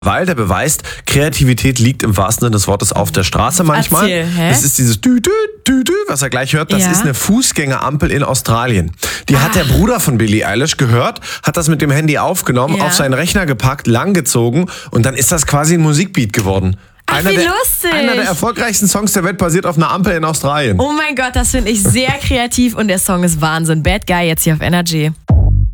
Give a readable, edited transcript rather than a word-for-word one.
Weil der beweist, Kreativität liegt im wahrsten Sinne des Wortes auf der Straße manchmal. Erzähl, hä? Das ist dieses Dü, Dü, Dü, Dü, was er gleich hört. Das Ja. ist eine Fußgängerampel in Australien. Die hat der Bruder von Billie Eilish gehört, hat das mit dem Handy aufgenommen, Ja. auf seinen Rechner gepackt, langgezogen und dann ist das quasi ein Musikbeat geworden. Ach, wie lustig. Einer der erfolgreichsten Songs der Welt basiert auf einer Ampel in Australien. Oh mein Gott, das finde ich sehr kreativ und der Song ist Wahnsinn. Bad Guy jetzt hier auf Energy.